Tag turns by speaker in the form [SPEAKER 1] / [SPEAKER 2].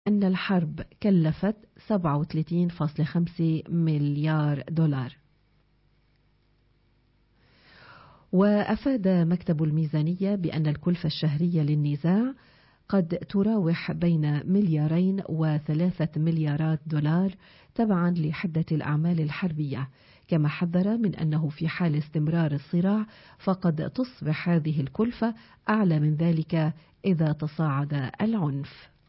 [SPEAKER 1] أن الحرب كلفت 37.5 مليار دولار. وأفاد مكتب الميزانية بأن الكلفة الشهرية للنزاع قد تراوح بين 2.3 مليارات دولار تبعا لحدة الأعمال الحربية، كما حذر من أنه في حال استمرار الصراع فقد تصبح هذه الكلفة أعلى من ذلك إذا تصاعد العنف.